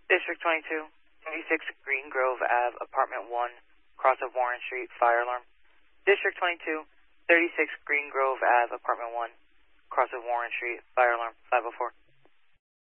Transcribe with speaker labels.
Speaker 1: District 22, 36 Green Grove Ave, Apartment 1, cross of Warren Street, fire alarm. District 22, 36 Green Grove Ave, Apartment 1, cross of Warren Street, fire alarm, 504.